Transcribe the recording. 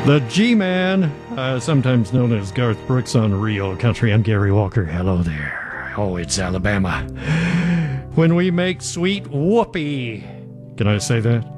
The G-Man, sometimes known as Garth Brooks on Real Country. I'm Gary Walker. Hello there. Oh, it's Alabama. When we make sweet whoopee. Can I say that?